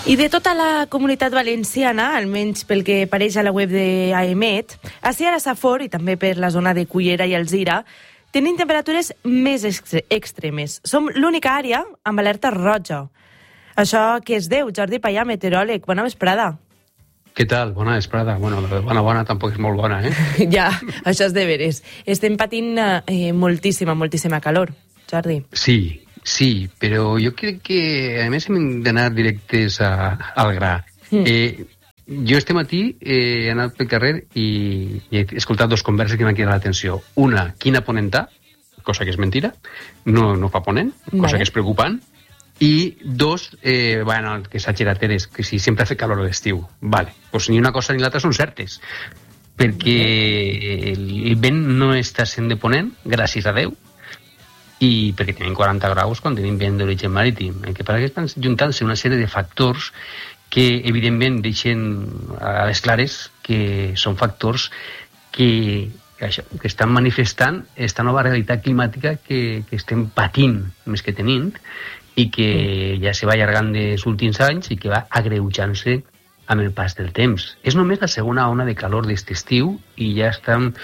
I de tota la comunitat valenciana, almenys pel que apareix a la web d'AEMET, així a la Safor i també per la zona de Cullera i Alzira, tenim temperatures més extremes. Som l'única àrea amb alerta roja. Això què es deu? Jordi Payà, meteoròleg. Bona vesprada. Què tal? Bona vesprada. Bueno, bona tampoc és molt bona, eh? Ja, això és de veres. Estem patint moltíssima calor, Jordi. Sí, però jo crec que, a més, hem d'anar directes al gra. Jo este matí he anat pel carrer i he escoltat dos converses que m'han cridat l'atenció. Una, quina ponentà, cosa que és mentira, no fa ponent, cosa que és preocupant. I dos, que exagerateres, que si sempre ha fet calor a l'estiu. Vale, doncs ni una cosa ni l'altra són certes, perquè el vent no està sent de ponent, gràcies a Déu, i perquè tenim 40 graus quan tenim vent d'origen marítim. El que passa que estan juntant-se una sèrie de factors que, evidentment, deixen a les clares que són factors que estan manifestant aquesta nova realitat climàtica que estem patint més que tenint i que ja se va allargant dels últims anys i que va agreujant-se amb el pas del temps. És només la segona ona de calor d'aquest estiu i ja estem,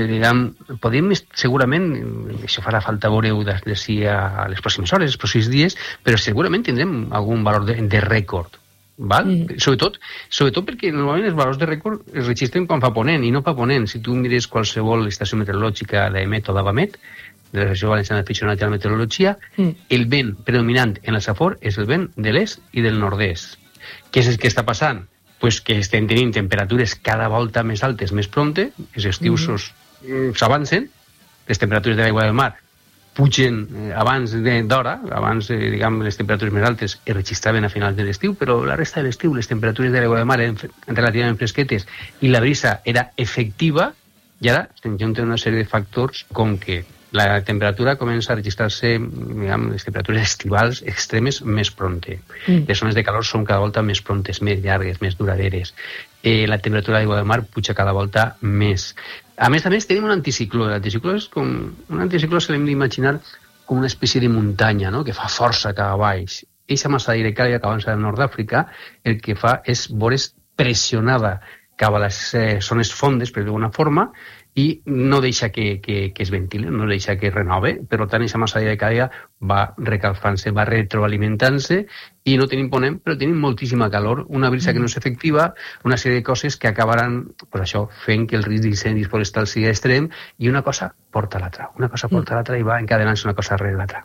podem segurament, això farà falta veure-ho d'ací a les pròximes hores, els pròxims dies, però segurament tindrem algun valor de rècord. Val? Sobretot perquè normalment els valors de rècord es registren quan fa ponent i no fa ponent. Si tu mires qualsevol estació meteorològica d'AEMET o d'ABAMET, de l'Associació Valenciana d'Aficionats a la Meteorologia, el vent predominant en la Safor és el vent de l'est i del nord-est. Què és el que està passant? Pues que estem tenint temperatures cada volta més altes, més prompte, els estius s'avancen, les temperatures de l'aigua del mar pugen abans d'hora, abans, les temperatures més altes es registraven a finals de l'estiu, però la resta de l'estiu les temperatures de l'aigua del mar eren relativament fresquetes i la brisa era efectiva, i ara estem juntant una sèrie de factors com que la temperatura comença a registrar-se, les temperatures estivals extremes més prompte. Les zones de calor són cada volta més promptes, més llargues, més duraderes. La temperatura d'aigua del mar puja cada volta més. A més, tenim un anticicló. L'anticicló és com un anticicló que l'hem d'imaginar com una espècie de muntanya, no?, que fa força cap a baix. Eixa massa d'aire càlida que avança del nord d'Àfrica el que fa és veure's pressionada cap a les zones fondes, per d'alguna forma, i no deixa que es ventili, no deixa que es renove. Per tant, aquesta massa d'aire càlida va recalfant-se, va retroalimentant-se i no tenim ponent, però tenim moltíssima calor, una brisa que no és efectiva, una sèrie de coses que acabaran fent que el risc d'incendis forestals sigui extrem i una cosa porta a l'altra. Una cosa porta a l'altra i va encadenant-se una cosa darrere l'altra.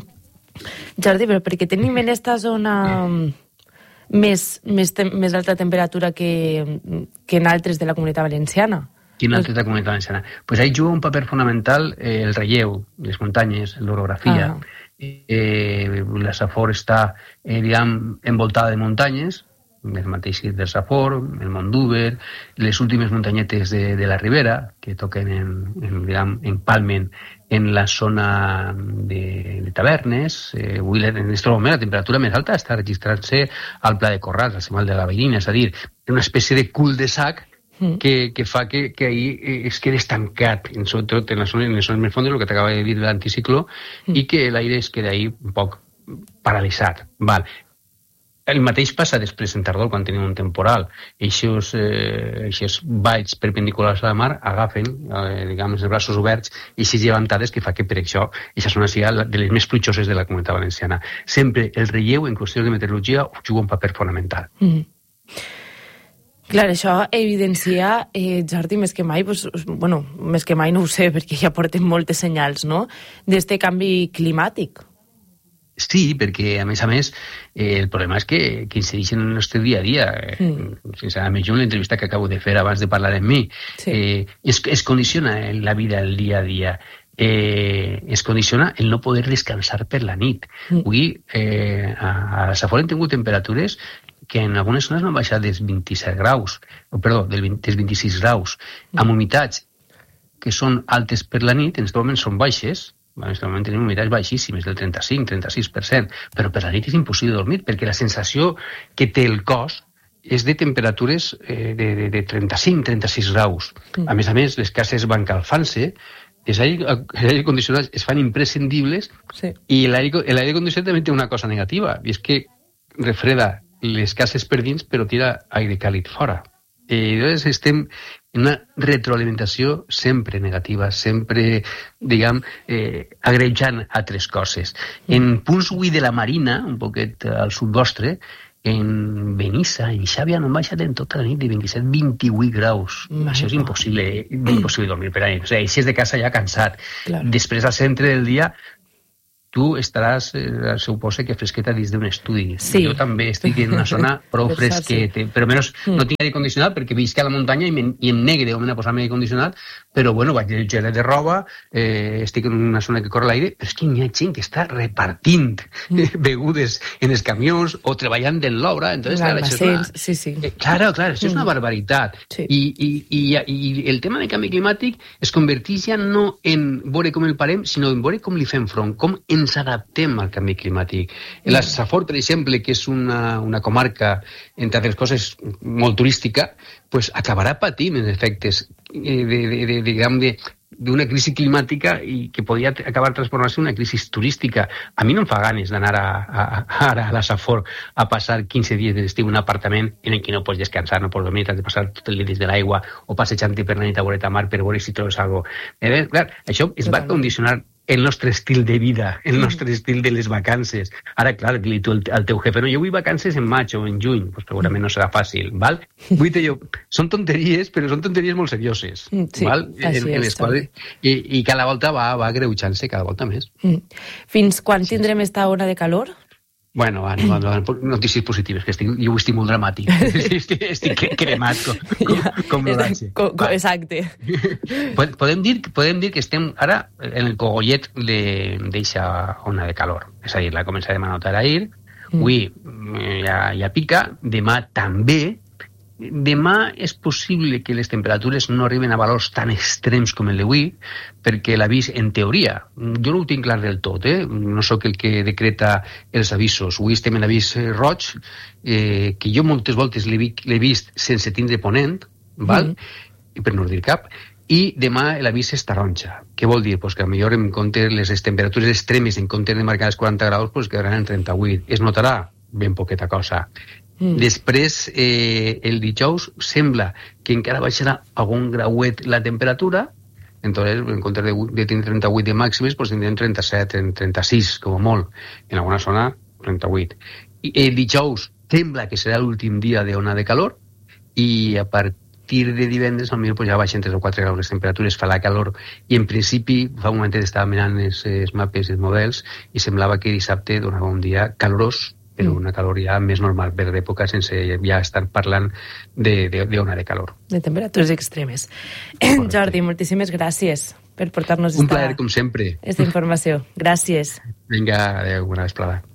Jordi, però perquè tenim en aquesta zona més alta temperatura que en altres de la Comunitat Valenciana? Quina altra de la Comunitat Valenciana? Pues ahí juga un paper fonamental el relleu, les muntanyes, l'orografia. La Safor està, envoltada de muntanyes, el mateix del Safor, el Mondúber, les últimes muntanyetes de la Ribera, que toquen empalmen en la zona de Tavernes. Avui, en aquest moment, la temperatura més alta està registrant-se al Pla de Corrals, al Semal de la Veïna, és a dir, una espècie de cul de sac que fa que ahir es quedi estancat, sobretot en les zones més fondes, el que t'acaba de dir l'anticicló, i que l'aire es queda ahir un poc paralitzat. Val. El mateix passa després en tardor, quan tenim un temporal. Eixos valls perpendiculars a la mar agafen, els braços oberts, i eixes llevantades que fa que per això aquesta zona sigui de les més pluixoses de la Comunitat Valenciana. Sempre el relleu en qüestions de meteorologia juga un paper fonamental. Clar, això evidencia, Jordi, més que mai no ho sé, perquè ja porten moltes senyals, no?, d'este canvi climàtic. Sí, perquè, a més, el problema és que incideixen en el nostre dia a dia. Sincerament, jo en l'entrevista que acabo de fer abans de parlar amb mi, es condiciona la vida el dia a dia. Es condiciona el no poder descansar per la nit. Avui, a la Safor hem tingut temperatures que en algunes zones no han baixat dels 26 graus, amb humitats que són altes per la nit, en aquest moment són baixes. En aquest moment tenim humitats baixíssimes, del 35-36%, però per la nit és impossible dormir, perquè la sensació que té el cos és de temperatures de 35-36 graus. A més, les cases van calfant-se, els aire condicionats es fan imprescindibles, i l'aire condicionat també té una cosa negativa, i és que refreda les cases per dins, però tira aire càlid fora. Llavors estem en una retroalimentació sempre negativa, sempre, diguem, agreujant altres coses. En punts avui de la Marina, un poquet al sud vostre, en Benissa, en Xàbia, no han baixat en tota la nit de 27-28 graus. Això és impossible dormir per ahí. O sigui, si és de casa ja cansat. Claro. Després, al centre del dia, tu estaràs, suposa que fresqueta dins d'un estudi. Sí. Jo també estic en una zona prou fresqueta, però almenys no tinc aire condicionat perquè visc a la muntanya i em negue de moment a posar-me aire condicionat, però bueno, vaig lleugera de roba, estic en una zona que corre l'aire, però és que hi ha gent que està repartint begudes en els camions o treballant en l'obra, entonces clar, això és una... Sí. Claro, això és una barbaritat. Sí. I el tema del canvi climàtic es converteix ja no en veure com el parem, sinó en veure com li fem front, com ens adaptem al canvi climàtic. La Safor, per exemple, que és una comarca, entre altres coses, molt turística, pues acabarà patint els efectes d'una crisi climàtica i que podria acabar transformant-se en una crisi turística. A mi no em fa ganes d'anar ara a la Safor a passar 15 dies de l'estiu en un apartament en el que no pots descansar, no pots dormir, t'has de passar tot el dia dins de l'aigua o passejant-te per la nit a veure't a mar per veure si trobes alguna cosa. Clar, això es va condicionar el nostre estil de vida, el nostre estil de les vacances. Ara, clar, dir tu al teu jefe, no, jo vull vacances en maig o en juny, pues segurament no serà fàcil, val? Vull dir jo, són tonteries, però són tonteries molt serioses, val? En les quals, i cada volta va agreujant-se cada volta més. Fins quan tindrem esta ona de calor? Bueno, notícies positives, que jo ho estic molt dramàtic. Estic cremat com l'oratge. Exacte. Podem dir que estem ara en el cogollet d'eixa ona de calor. És a dir, la començarem a notar ahir, avui ja pica, demà també. Demà és possible que les temperatures no arriben a valors tan extrems com el d'avui, perquè l'avís, en teoria, jo no ho tinc clar del tot, no sóc el que decreta els avisos. Avui estem en l'avís roig, que jo moltes voltes l'he vist sense tindre ponent, val? Per no dir cap, i demà l'avís és taronja. Què vol dir? Pues que potser en compte les temperatures extremes, en compte de marcar els 40 graus, pues quedaran en 38. Es notarà ben poqueta cosa. Després, el dijous, sembla que encara baixarà algun grauet la temperatura, entonces, en compte de tenir 38 de màximes, pues tindrem 37, 36, com a molt. En alguna zona, 38. I el dijous sembla que serà l'últim dia d'ona de calor, i a partir de divendres, potser pues, ja baixen 3 o 4 graus les temperatures, fa la calor, i en principi, fa un moment estava mirant els mapes i els models, i semblava que dissabte donava un dia calorós, però una calor ja més normal per l'època, sense ja estar parlant d'ona de calor. De temperatures extremes. Jordi, moltíssimes gràcies per portar-nos un plaer, com sempre. Esta informació. Gràcies. Vinga, adéu, bona vesprada.